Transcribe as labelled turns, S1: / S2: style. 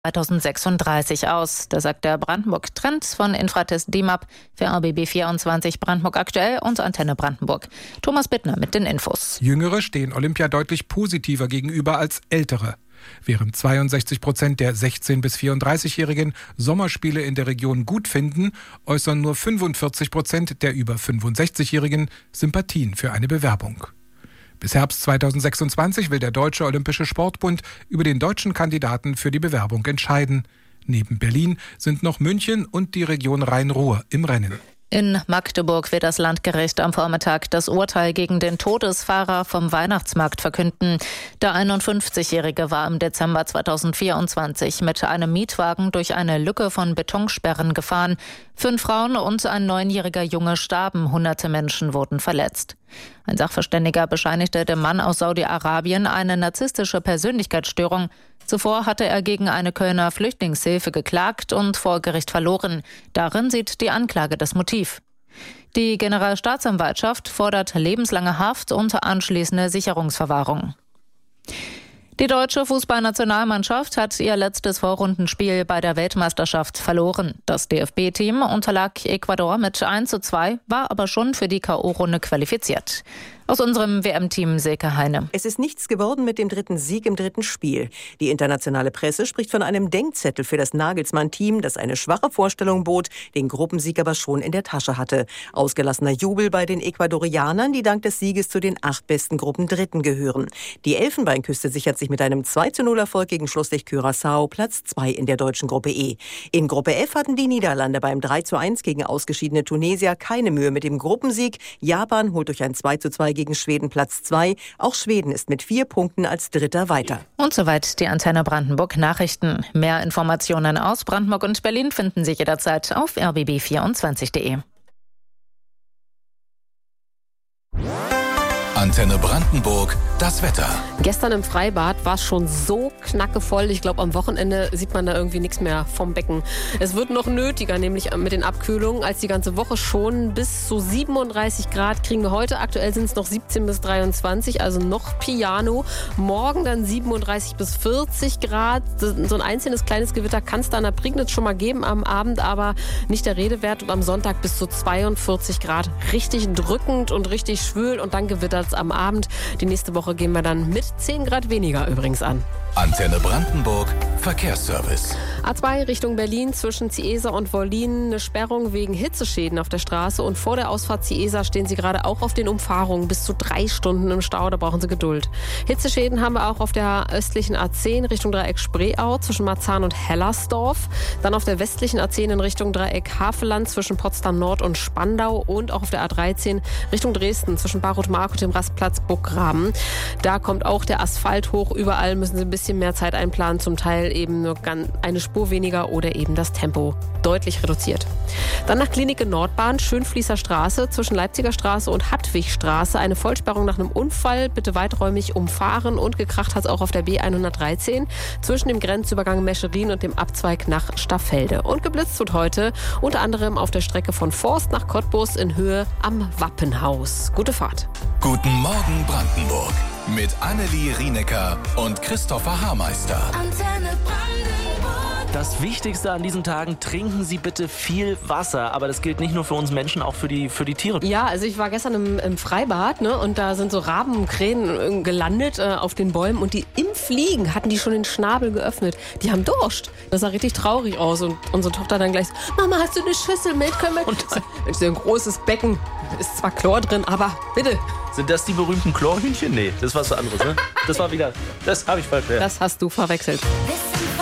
S1: 2036 aus. Das sagt der Brandenburg-Trend von Infratest DIMAP für RBB24 Brandenburg aktuell und Antenne Brandenburg. Thomas Bittner mit den Infos.
S2: Jüngere stehen Olympia deutlich positiver gegenüber als Ältere. Während 62% der 16- bis 34-Jährigen Sommerspiele in der Region gut finden, äußern nur 45% der über 65-Jährigen Sympathien für eine Bewerbung. Bis Herbst 2026 will der Deutsche Olympische Sportbund über den deutschen Kandidaten für die Bewerbung entscheiden. Neben Berlin sind noch München und die Region Rhein-Ruhr im Rennen.
S1: In Magdeburg wird das Landgericht am Vormittag das Urteil gegen den Todesfahrer vom Weihnachtsmarkt verkünden. Der 51-Jährige war im Dezember 2024 mit einem Mietwagen durch eine Lücke von Betonsperren gefahren. 5 Frauen und ein 9-jähriger Junge starben, hunderte Menschen wurden verletzt. Ein Sachverständiger bescheinigte dem Mann aus Saudi-Arabien eine narzisstische Persönlichkeitsstörung. Zuvor hatte er gegen eine Kölner Flüchtlingshilfe geklagt und vor Gericht verloren. Darin sieht die Anklage das Motiv. Die Generalstaatsanwaltschaft fordert lebenslange Haft und anschließende Sicherungsverwahrung. Die deutsche Fußballnationalmannschaft hat ihr letztes Vorrundenspiel bei der Weltmeisterschaft verloren. Das DFB-Team unterlag Ecuador mit 1:2, war aber schon für die K.O.-Runde qualifiziert. Aus unserem WM-Team Silke Heine.
S3: Es ist nichts geworden mit dem dritten Sieg im dritten Spiel. Die internationale Presse spricht von einem Denkzettel für das Nagelsmann-Team, das eine schwache Vorstellung bot, den Gruppensieg aber schon in der Tasche hatte. Ausgelassener Jubel bei den Ecuadorianern, die dank des Sieges zu den 8 besten Gruppendritten gehören. Die Elfenbeinküste sichert sich mit einem 2:0-Erfolg gegen Schlusslicht Curaçao Platz 2 in der deutschen Gruppe E. In Gruppe F hatten die Niederlande beim 3:1 gegen ausgeschiedene Tunesier keine Mühe mit dem Gruppensieg. Japan holt durch ein 2:2 gegen Schweden Platz 2. Auch Schweden ist mit 4 Punkten als Dritter weiter.
S1: Und soweit die Antenne Brandenburg Nachrichten. Mehr Informationen aus Brandenburg und Berlin finden Sie jederzeit auf rbb24.de.
S4: Antenne Brandenburg, das Wetter.
S5: Gestern im Freibad war es schon so knackevoll. Ich glaube, am Wochenende sieht man da irgendwie nichts mehr vom Becken. Es wird noch nötiger, nämlich mit den Abkühlungen, als die ganze Woche schon. Bis zu 37 Grad kriegen wir heute. Aktuell sind es noch 17 bis 23, also noch Piano. Morgen dann 37 bis 40 Grad. So ein einzelnes kleines Gewitter kann es da in der Prignitz schon mal geben am Abend, aber nicht der Rede wert. Und am Sonntag bis zu 42 Grad. Richtig drückend und richtig schwül und dann gewittert am Abend. Die nächste Woche gehen wir dann mit 10 Grad weniger übrigens an.
S4: Antenne Brandenburg, Verkehrsservice.
S5: A2 Richtung Berlin zwischen Ziesa und Wollin. Eine Sperrung wegen Hitzeschäden auf der Straße. Und vor der Ausfahrt Ziesa stehen Sie gerade auch auf den Umfahrungen. Bis zu 3 Stunden im Stau, da brauchen Sie Geduld. Hitzeschäden haben wir auch auf der östlichen A10 Richtung Dreieck Spreeau zwischen Marzahn und Hellersdorf. Dann auf der westlichen A10 in Richtung Dreieck Havelland zwischen Potsdam Nord und Spandau. Und auch auf der A13 Richtung Dresden zwischen Barut-Mark und dem Rastplatz Burggraben. Da kommt auch der Asphalt hoch. Überall müssen Sie ein bisschen mehr Zeit einplanen. Zum Teil eben nur eine Spur weniger oder eben das Tempo deutlich reduziert. Dann nach Klinik in Nordbahn, Schönfließer Straße zwischen Leipziger Straße und Hadwigstraße. Eine Vollsperrung nach einem Unfall. Bitte weiträumig umfahren und gekracht hat es auch auf der B113 zwischen dem Grenzübergang Mescherin und dem Abzweig nach Staffelde. Und geblitzt wird heute unter anderem auf der Strecke von Forst nach Cottbus in Höhe am Wappenhaus. Gute Fahrt.
S4: Guten Morgen Brandenburg mit Annelie Rienecker und Christopher Haarmeister.
S6: Antenne Brandenburg.
S7: Das Wichtigste an diesen Tagen, trinken Sie bitte viel Wasser. Aber das gilt nicht nur für uns Menschen, auch für die Tiere.
S5: Ja, also ich war gestern im Freibad, ne, und da sind so Raben und Krähen gelandet auf den Bäumen und die im Fliegen hatten die schon den Schnabel geöffnet. Die haben Durst. Das sah richtig traurig aus und unsere Tochter dann gleich so, Mama, hast du eine Schüssel mit? Können wir... Und Mensch, so ein großes Becken, ist zwar Chlor drin, aber bitte.
S7: Sind das die berühmten Chlorhühnchen? Nee, das war was anderes, ne? Das habe ich falsch. Ja.
S5: Das hast du verwechselt.